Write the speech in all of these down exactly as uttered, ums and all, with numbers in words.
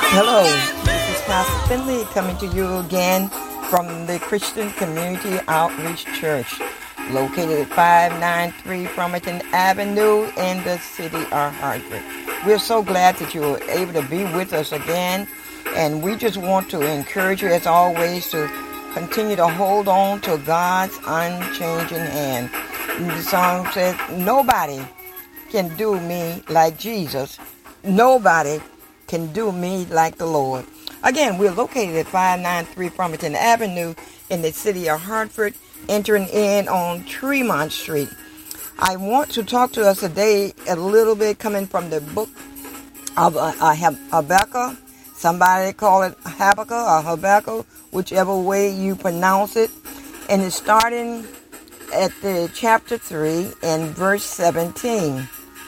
Hello, this is Pastor Finley coming to you again from the Christian Community Outreach Church, located at five ninety-three Farmington Avenue in the city of Hartford. We're so glad that you were able to be with us again, and we just want to encourage you, as always, to continue to hold on to God's unchanging hand. The song says, nobody can do me like Jesus. Nobody can do me like the Lord. Again, we're located at five ninety-three Farmington Avenue in the city of Hartford, entering in on Tremont Street. I want to talk to us today a little bit coming from the book of uh, uh, Habakkuk. Somebody call it Habakkuk or Habakkuk, whichever way you pronounce it. And it's starting at the chapter three and verse seventeen.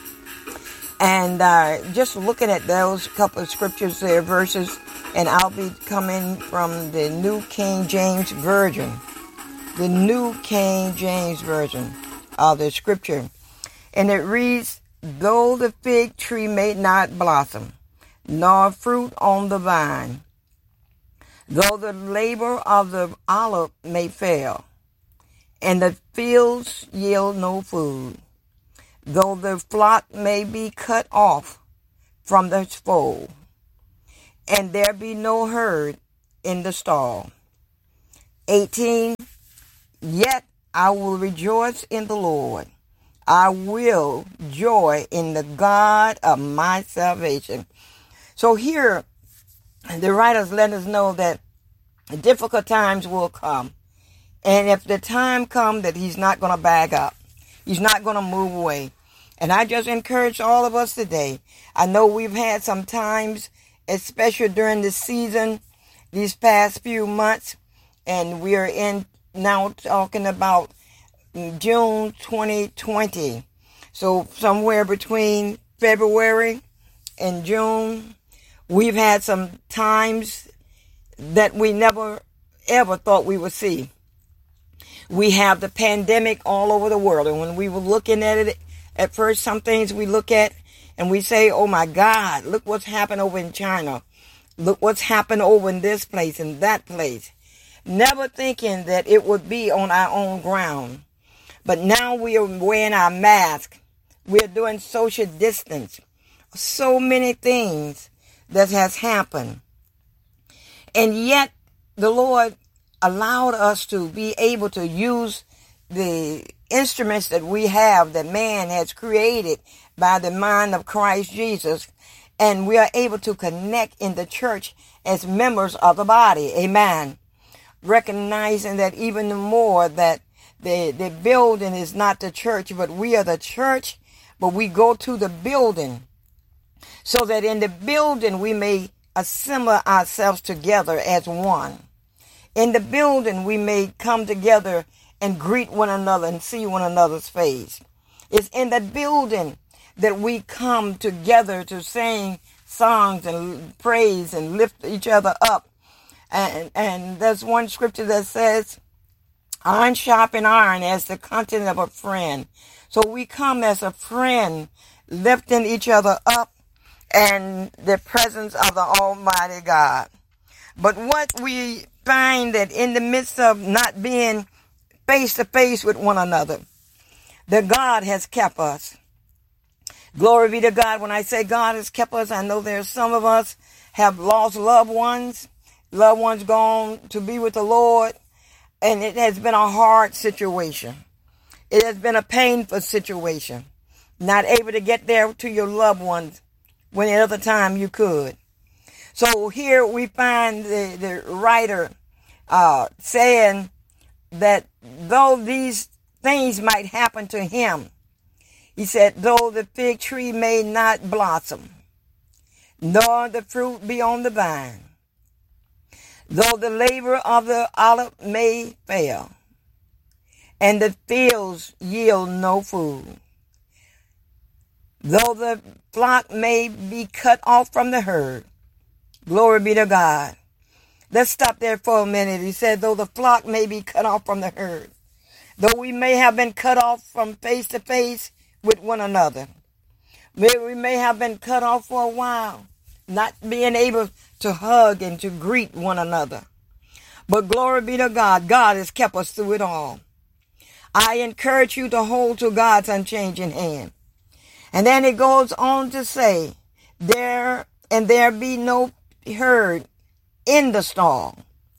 And uh, just looking at those couple of scriptures there, verses, and I'll be coming from the New King James Version. The New King James Version of the scripture. And it reads, though the fig tree may not blossom, nor fruit on the vine, though the labor of the olive may fail, and the fields yield no food, though the flock may be cut off from the fold, and there be no herd in the stall. eighteen. Yet I will rejoice in the Lord. I will joy in the God of my salvation. So here, the writers let us know that difficult times will come. And if the time comes that he's not going to back up, he's not going to move away. And I just encourage all of us today. I know we've had some times, especially during the season, these past few months, and we are in now talking about June twenty twenty. So somewhere between February and June, we've had some times that we never ever thought we would see. We have the pandemic all over the world. And when we were looking at it, at first, some things we look at and we say, oh my God, look what's happened over in China. Look what's happened over in this place and that place. Never thinking that it would be on our own ground. But now we are wearing our mask. We are doing social distance. So many things that has happened. And yet the Lord allowed us to be able to use the instruments that we have that man has created by the mind of Christ Jesus. And we are able to connect in the church as members of the body. Amen. Recognizing that even more that the, the building is not the church, but we are the church, but we go to the building so that in the building we may assemble ourselves together as one. In the building we may come together and greet one another and see one another's face. It's in the building that we come together to sing songs and praise and lift each other up. And, and there's one scripture that says, iron sharpen iron as the content of a friend. So we come as a friend, lifting each other up and the presence of the Almighty God. But what we find that in the midst of not being face to face with one another, that God has kept us. Glory be to God. When I say God has kept us, I know there's some of us have lost loved ones. Loved ones gone to be with the Lord, and it has been a hard situation. It has been a painful situation. Not able to get there to your loved ones when at other time you could. So here we find the, the writer uh, saying that though these things might happen to him, he said, though the fig tree may not blossom, nor the fruit be on the vine, though the labor of the olive may fail, and the fields yield no food, though the flock may be cut off from the herd, glory be to God. Let's stop there for a minute. He said, though the flock may be cut off from the herd, though we may have been cut off from face to face with one another, maybe we may have been cut off for a while, not being able to hug and to greet one another. But glory be to God, God has kept us through it all. I encourage you to hold to God's unchanging hand. And then it goes on to say, there and there be no herd in the stall.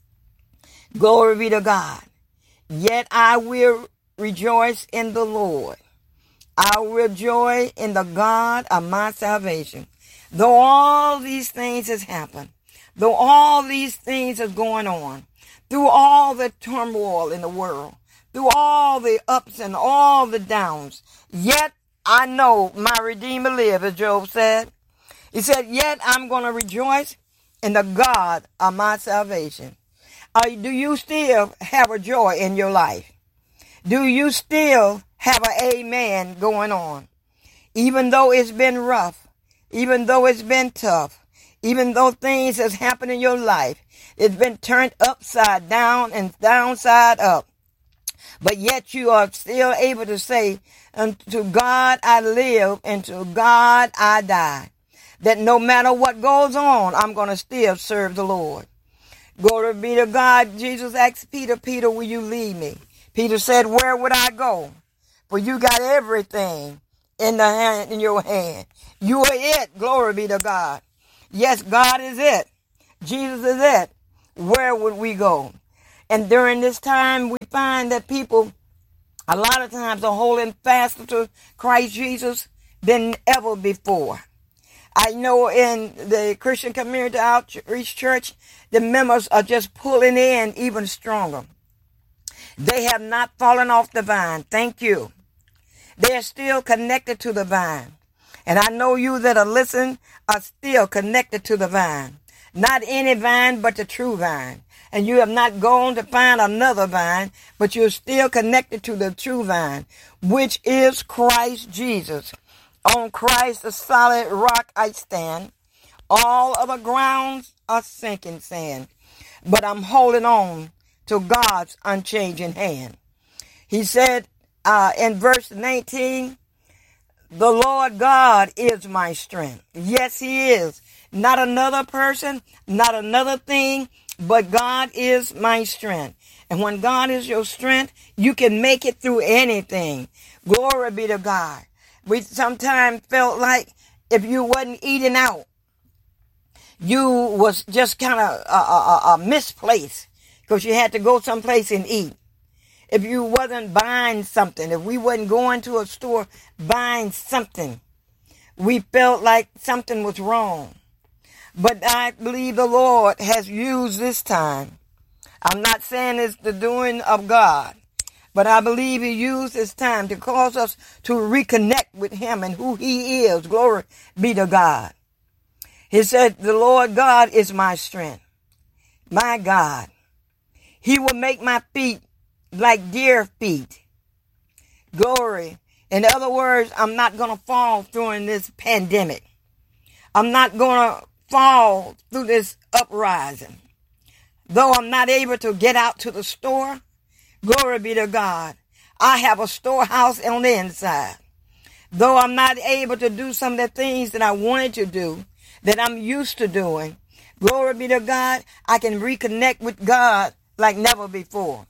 Glory be to God. Yet I will rejoice in the Lord. I will joy in the God of my salvation. Though all these things has happened, though all these things is going on, through all the turmoil in the world, through all the ups and all the downs, yet I know my Redeemer lives, as Job said. He said, yet I'm going to rejoice in the God of my salvation. Uh, do you still have a joy in your life? Do you still have an amen going on? Even though it's been rough, even though it's been tough, even though things has happened in your life, it's been turned upside down and downside up. But yet you are still able to say, unto God I live and to God I die. That no matter what goes on, I'm going to still serve the Lord. Glory be to God. Jesus asked Peter, Peter, will you lead me? Peter said, where would I go? For you got everything in the hand, in your hand. You are it. Glory be to God. Yes, God is it. Jesus is it. Where would we go? And during this time, we find that people, a lot of times, are holding faster to Christ Jesus than ever before. I know in the Christian Community Outreach Church, the members are just pulling in even stronger. They have not fallen off the vine. Thank you. They are still connected to the vine. And I know you that are listening are still connected to the vine. Not any vine, but the true vine. And you have not gone to find another vine, but you're still connected to the true vine, which is Christ Jesus. On Christ, the solid rock I stand. All other grounds are sinking sand. But I'm holding on to God's unchanging hand. He said uh, in verse nineteen, the Lord God is my strength. Yes, he is. Not another person, not another thing, but God is my strength. And when God is your strength, you can make it through anything. Glory be to God. We sometimes felt like if you wasn't eating out, you was just kind of a, a, a misplaced because you had to go someplace and eat. If you wasn't buying something, if we wasn't going to a store buying something, we felt like something was wrong. But I believe the Lord has used this time. I'm not saying it's the doing of God, but I believe he used this time to cause us to reconnect with him and who he is. Glory be to God. He said, the Lord God is my strength. My God. He will make my feet like deer feet. Glory. In other words, I'm not going to fall during this pandemic. I'm not going to fall through this uprising. Though I'm not able to get out to the store, glory be to God, I have a storehouse on the inside. Though I'm not able to do some of the things that I wanted to do, that I'm used to doing, glory be to God, I can reconnect with God like never before.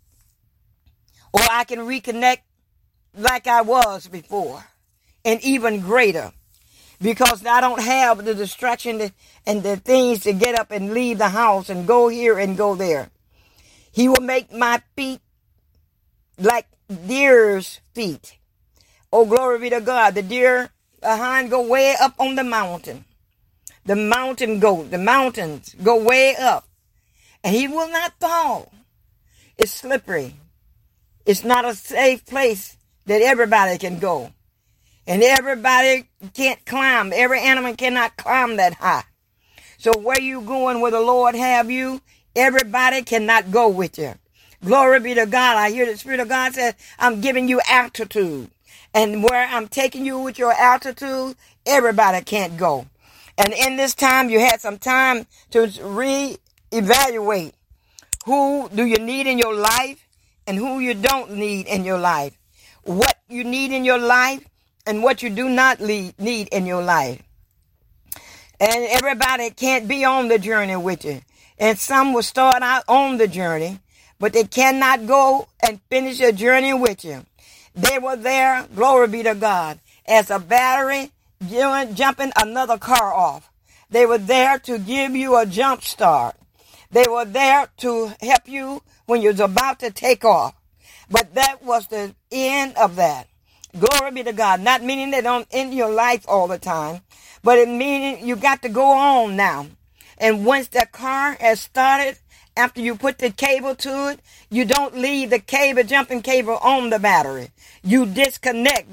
Or I can reconnect like I was before, and even greater. Because I don't have the distraction and the things to get up and leave the house and go here and go there. He will make my feet like deer's feet. Oh, glory be to God. The deer behind go way up on the mountain. The mountain goat, the mountains go way up. And he will not fall. It's slippery. It's not a safe place that everybody can go. And everybody can't climb. Every animal cannot climb that high. So where you going where the Lord have you, everybody cannot go with you. Glory be to God. I hear the Spirit of God say, I'm giving you altitude. And where I'm taking you with your altitude, everybody can't go. And in this time, you had some time to reevaluate who do you need in your life and who you don't need in your life. What you need in your life and what you do not need in your life. And everybody can't be on the journey with you. And some will start out on the journey, but they cannot go and finish the journey with you. They were there, glory be to God, as a battery jumping another car off. They were there to give you a jump start. They were there to help you when you was about to take off. But that was the end of that. Glory be to God. Not meaning they don't end your life all the time, but it meaning you got to go on now. And once that car has started, after you put the cable to it, you don't leave the cable, jumping cable on the battery. You disconnect.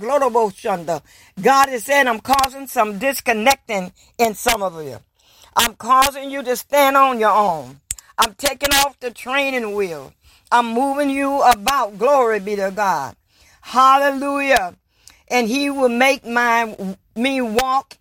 God is saying, I'm causing some disconnecting in some of you. I'm causing you to stand on your own. I'm taking off the training wheel. I'm moving you about. Glory be to God. Hallelujah. And he will make my me walk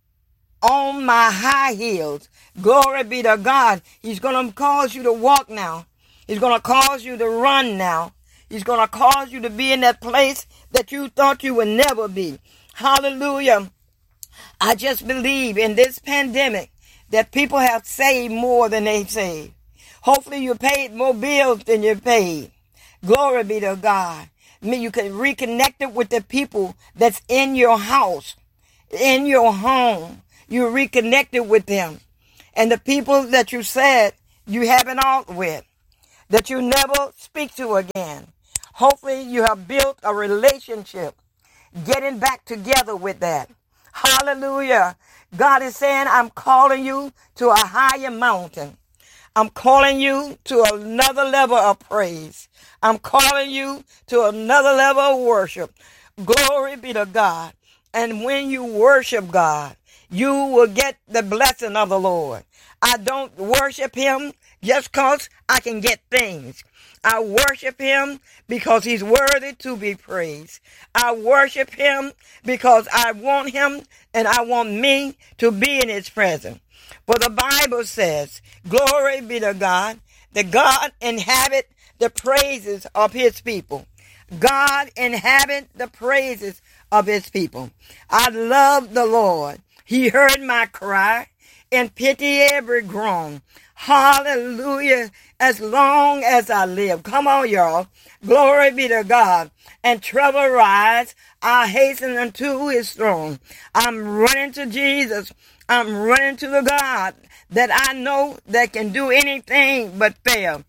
on my high heels. Glory be to God. He's going to cause you to walk now. He's going to cause you to run now. He's going to cause you to be in that place that you thought you would never be. Hallelujah. I just believe in this pandemic that people have saved more than they've saved. Hopefully you paid more bills than you paid. Glory be to God. I mean, you can reconnect it with the people that's in your house, in your home. You reconnected with them. And the people that you said you haven't out with, that you never speak to again. Hopefully you have built a relationship, getting back together with that. Hallelujah. God is saying, I'm calling you to a higher mountain. I'm calling you to another level of praise. I'm calling you to another level of worship. Glory be to God. And when you worship God, you will get the blessing of the Lord. I don't worship him just because I can get things. I worship him because he's worthy to be praised. I worship him because I want him and I want me to be in his presence. For the Bible says, glory be to God, that God inhabit the praises of his people. God inhabit the praises of his people. I love the Lord. He heard my cry and pity every groan. Hallelujah. As long as I live. Come on, y'all. Glory be to God. And trouble rise, I hasten unto his throne. I'm running to Jesus. I'm running to the God that I know that can do anything but fail.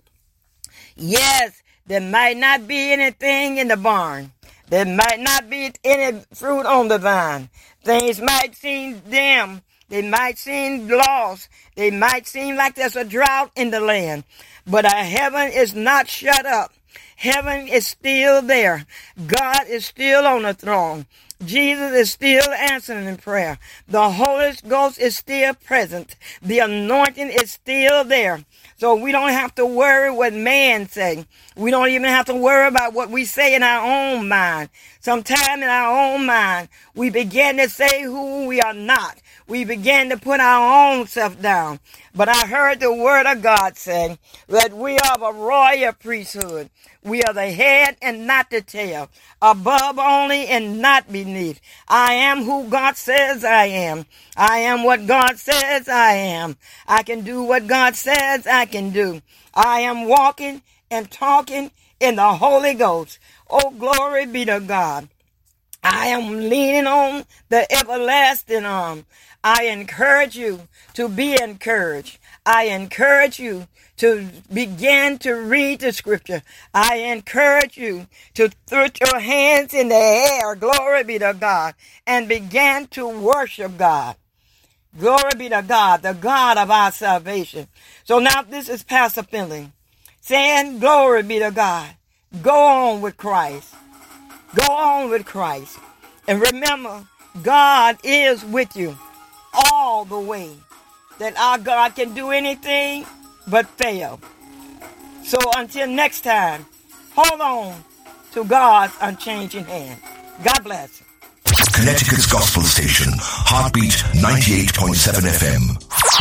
Yes, there might not be anything in the barn. There might not be any fruit on the vine. Things might seem dim. They might seem lost. They might seem like there's a drought in the land. But our heaven is not shut up. Heaven is still there. God is still on the throne. Jesus is still answering in prayer. The Holy Ghost is still present. The anointing is still there. So we don't have to worry what man say. We don't even have to worry about what we say in our own mind. Sometime in our own mind, we begin to say who we are not. We begin to put our own self down. But I heard the word of God say that we are a royal priesthood. We are the head and not the tail, above only and not beneath. I am who God says I am. I am what God says I am. I can do what God says I can do. I am walking and talking in the Holy Ghost. Oh, glory be to God. I am leaning on the everlasting arm. I encourage you to be encouraged. I encourage you to begin to read the scripture. I encourage you to put your hands in the air, glory be to God, and begin to worship God. Glory be to God, the God of our salvation. So now this is Pastor Finley saying, glory be to God. Go on with Christ. Go on with Christ. And remember, God is with you all the way. That our God can do anything but fail. So until next time, hold on to God's unchanging hand. God bless. Connecticut's Gospel Station, Heartbeat ninety-eight point seven F M.